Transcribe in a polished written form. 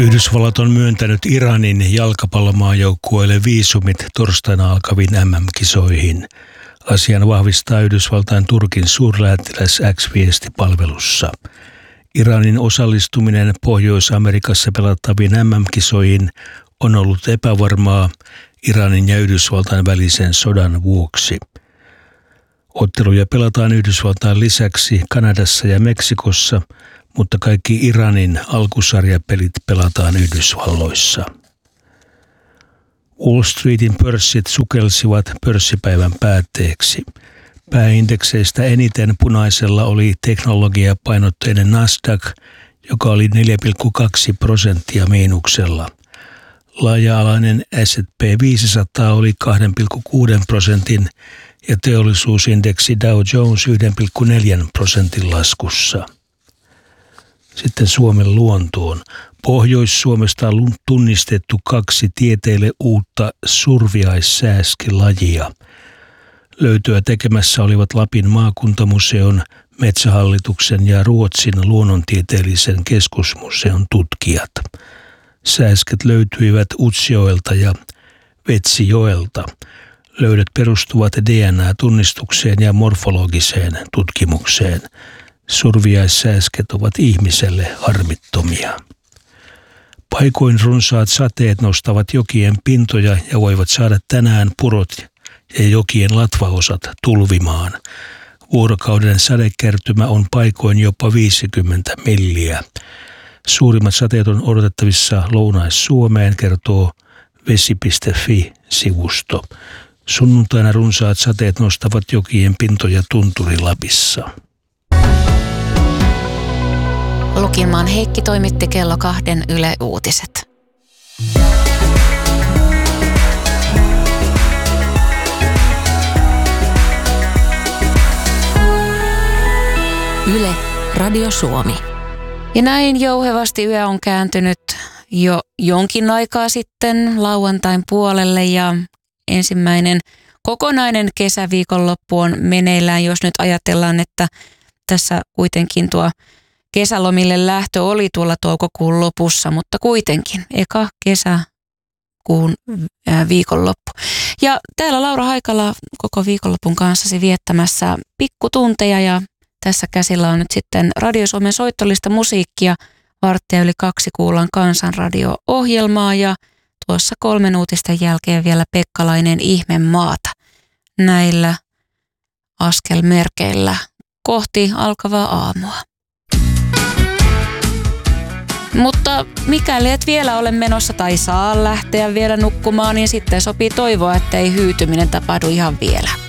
Yhdysvallat on myöntänyt Iranin jalkapallomaajoukkueelle viisumit torstaina alkaviin MM-kisoihin. Asian vahvistaa Yhdysvaltain Turkin suurlähettiläs X-viestipalvelussa. Iranin osallistuminen Pohjois-Amerikassa pelattaviin MM-kisoihin on ollut epävarmaa Iranin ja Yhdysvaltain välisen sodan vuoksi. Otteluja pelataan Yhdysvaltain lisäksi Kanadassa ja Meksikossa, mutta kaikki Iranin alkusarjapelit pelataan Yhdysvalloissa. Wall Streetin pörssit sukelsivat pörssipäivän päätteeksi. Pääindekseistä eniten punaisella oli teknologiapainotteinen Nasdaq, joka oli 4,2% miinuksella. Laaja-alainen S&P 500 oli 2,6% ja teollisuusindeksi Dow Jones 1,4% laskussa. Sitten Suomen luontoon. Pohjois-Suomesta on tunnistettu 2 tieteelle uutta surviaissääskelajia. Löytöä tekemässä olivat Lapin maakuntamuseon, Metsähallituksen ja Ruotsin luonnontieteellisen keskusmuseon tutkijat. Sääsket löytyivät Utsjoelta ja Vetsijoelta. Löydöt perustuvat DNA-tunnistukseen ja morfologiseen tutkimukseen. Surviaissääsket ovat ihmiselle harmittomia. Paikoin runsaat sateet nostavat jokien pintoja ja voivat saada tänään purot ja jokien latvaosat tulvimaan. Vuorokauden sadekertymä on paikoin jopa 50 milliä. Suurimmat sateet on odotettavissa Lounais-Suomeen, kertoo vesi.fi-sivusto. Sunnuntaina runsaat sateet nostavat jokien pintoja Tunturi-Lapissa. Lukinmaan Heikki toimitti kello 2 Yle Uutiset. Yle, Radio Suomi. Ja näin jouhevasti yö on kääntynyt jo jonkin aikaa sitten lauantain puolelle ja ensimmäinen kokonainen kesäviikonloppu on meneillään, jos nyt ajatellaan, että tässä kuitenkin tuo kesälomille lähtö oli tuolla toukokuun lopussa, mutta kuitenkin eka kesäkuun viikonloppu. Ja täällä Laura Haikala koko viikonlopun kanssasi viettämässä pikkutunteja ja tässä käsillä on nyt sitten Radio Suomen soittolista musiikkia. 1:15 kuullaan Kansanradio-ohjelmaa ja tuossa 3 uutisten jälkeen vielä Pekkalainen Ihme maata. Näillä askelmerkeillä kohti alkavaa aamua. Mutta mikäli et vielä ole menossa tai saa lähteä vielä nukkumaan, niin sitten sopii toivoa, että ei hyytyminen tapahdu ihan vielä.